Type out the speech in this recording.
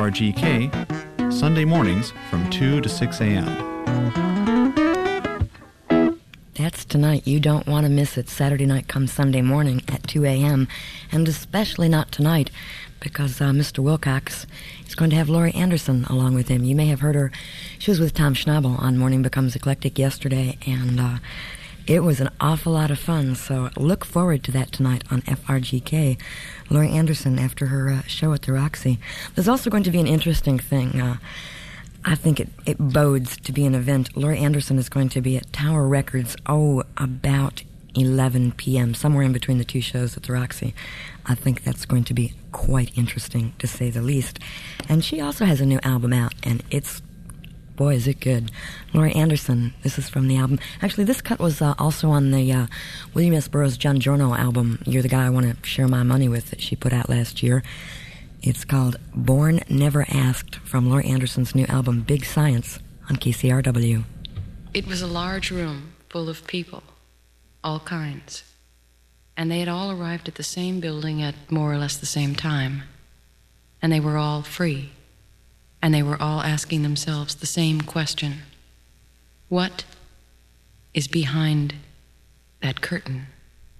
FRGK, Sunday mornings from 2 to 6 a.m. That's tonight. You don't want to miss it. Saturday night comes Sunday morning at 2 a.m. And especially not tonight, because Mr. Wilcox is going to have Laurie Anderson along with him. You may have heard her. She was with Tom Schnabel on Morning Becomes Eclectic yesterday, and it was an awful lot of fun. So look forward to that tonight on FRGK. Laurie Anderson after her show at the Roxy. There's also going to be an interesting thing. I think it bodes to be an event. Laurie Anderson is going to be at Tower Records, about 11 p.m., somewhere in between the two shows at the Roxy. I think that's going to be quite interesting, to say the least. And she also has a new album out, and boy, is it good. Laurie Anderson, this is from the album. Actually, this cut was also on the William S. Burroughs' John Giorno album, You're the Guy I Want to Share My Money With, that she put out last year. It's called Born Never Asked, from Laurie Anderson's new album, Big Science, on KCRW. It was a large room full of people, all kinds. And they had all arrived at the same building at more or less the same time. And they were all free. And they were all asking themselves the same question. What is behind that curtain?